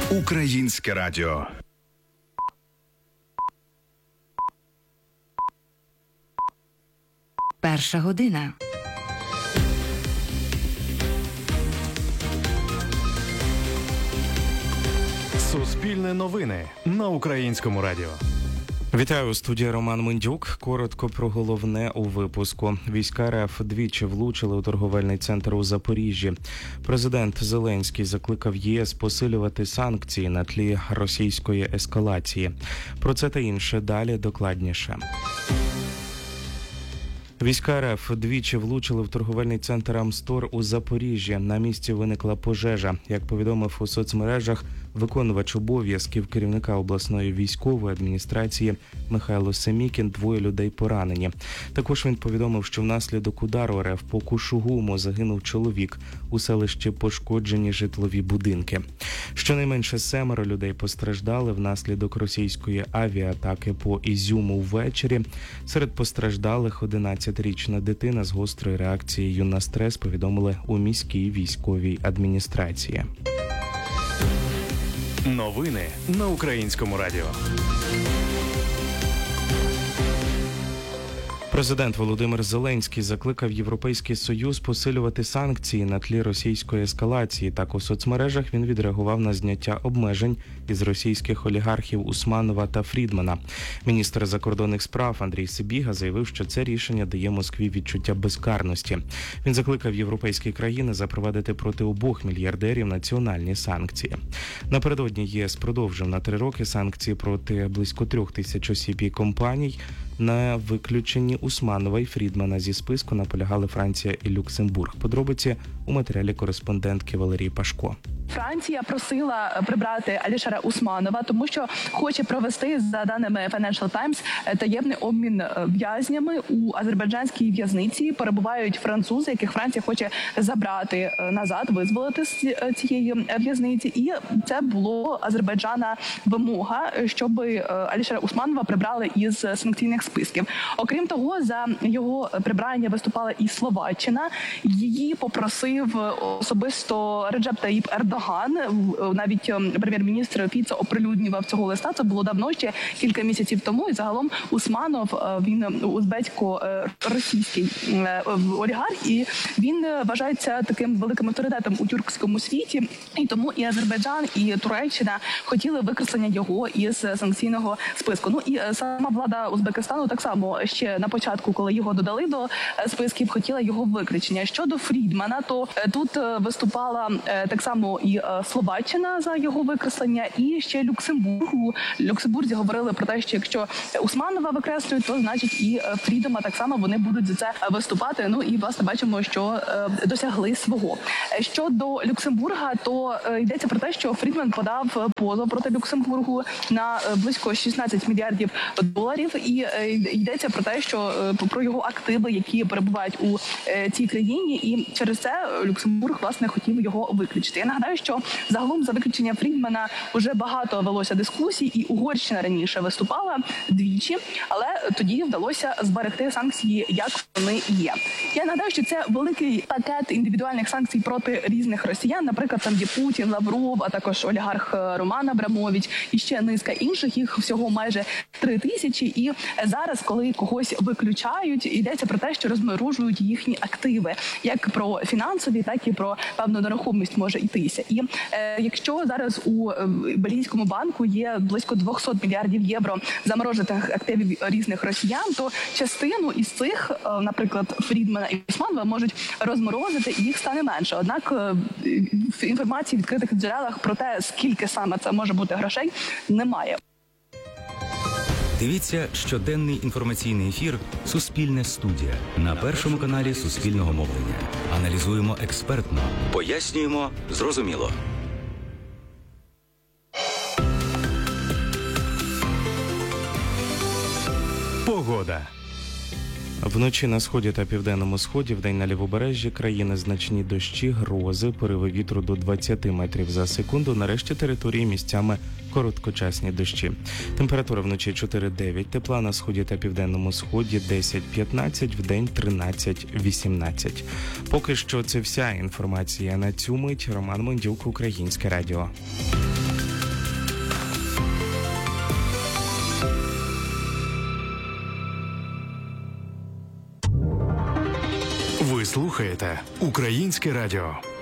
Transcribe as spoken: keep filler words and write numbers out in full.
Українське радіо. Перша година. Суспільне новини на Українському радіо. Вітаю, студія Роман Мендюк. Коротко про головне у випуску. Війська РФ двічі влучили у торговельний центр у Запоріжжі. Президент Зеленський закликав ЄС посилювати санкції на тлі російської ескалації. Про це та інше далі докладніше. Війська РФ двічі влучили в торговельний центр Амстор у Запоріжжі. На місці виникла пожежа. Як повідомив у соцмережах виконувач обов'язків керівника обласної військової адміністрації Михайло Семікін, двоє людей поранені. Також він повідомив, що внаслідок удару РФ по Кушугуму загинув чоловік. У селищі пошкоджені житлові будинки. Щонайменше семеро людей постраждали внаслідок російської авіаатаки по Ізюму ввечері. Серед постраждалих одинадцятирічна дитина з гострою реакцією на стрес, повідомили у міській військовій адміністрації. Новини на Українському радіо. Президент Володимир Зеленський закликав Європейський Союз посилювати санкції на тлі російської ескалації. Так, у соцмережах він відреагував на зняття обмежень із російських олігархів Усманова та Фрідмана. Міністр закордонних справ Андрій Сибіга заявив, що це рішення дає Москві відчуття безкарності. Він закликав європейські країни запровадити проти обох мільярдерів національні санкції. Напередодні ЄС продовжив на три роки санкції проти близько трьох тисяч осіб і компаній. На виключенні Усманова і Фрідмана зі списку наполягали Франція і Люксембург. Подробиці у матеріалі кореспондентки Валерії Пашко. Франція просила прибрати Алішера Усманова, тому що хоче провести, за даними Financial Times, таємний обмін в'язнями. У азербайджанській в'язниці перебувають французи, яких Франція хоче забрати назад, визволити з цієї в'язниці. І це було Азербайджана вимога, щоб Алішера Усманова прибрали із санкційних списків. Окрім того, за його прибрання виступала і Словаччина. Її попросив особисто Реджеп Таїп Ердоган. Навіть прем'єр-міністр Фіцо оприлюднював цього листа. Це було давно, ще кілька місяців тому. І загалом Усманов, він узбецько-російський олігарх, і він вважається таким великим авторитетом у тюркському світі. І тому і Азербайджан, і Туреччина хотіли викреслення його із санкційного списку. Ну і сама влада Узбекистану так само ще на початку, коли його додали до списків, хотіла його виключення. Щодо Фрідмана, то тут виступала так само і Словаччина за його викреслення, і ще Люксембург. У Люксембурзі говорили про те, що якщо Усманова викреслюють, то значить і Фрідмана так само вони будуть за це виступати. Ну і власне бачимо, що досягли свого. Щодо Люксембурга, то йдеться про те, що Фрідман подав позов проти Люксембургу на близько шістнадцять мільярдів доларів, і йдеться про те, що про його активи, які перебувають у цій країні, і через це Люксембург власне хотів його виключити. Я нагадаю, що загалом за виключення Фрідмана вже багато велося дискусій, і Угорщина раніше виступала двічі, але тоді вдалося зберегти санкції, як вони є. Я нагадаю, що це великий пакет індивідуальних санкцій проти різних росіян, наприклад, там є Путін, Лавров, а також олігарх Роман Абрамович і ще низка інших, їх всього майже три тисячі. І зараз, коли когось виключають, йдеться про те, що розморожують їхні активи, як про фінансові, так і про певну нерухомість може йтися. І е, якщо зараз у е, бельгійському банку є близько двісті мільярдів євро заморожених активів різних росіян, то частину із цих, е, наприклад, Фрідмана і Усманова можуть розморозити, і їх стане менше. Однак е, інформації в відкритих джерелах про те, скільки саме це може бути грошей, немає. Дивіться щоденний інформаційний ефір «Суспільне студія» на Першому каналі Суспільного мовлення. Аналізуємо експертно, пояснюємо зрозуміло. Погода. Вночі на сході та південному сході, вдень на лівобережжі країни значні дощі, грози, пориви вітру до двадцять метрів за секунду. На решті території місцями короткочасні дощі. Температура вночі чотири-дев'ять тепла, на сході та південному сході десять-п'ятнадцять, вдень тринадцять-вісімнадцять. Поки що це вся інформація на цю мить. Роман Мендюк, Українське радіо. слухаєте Українське радіо.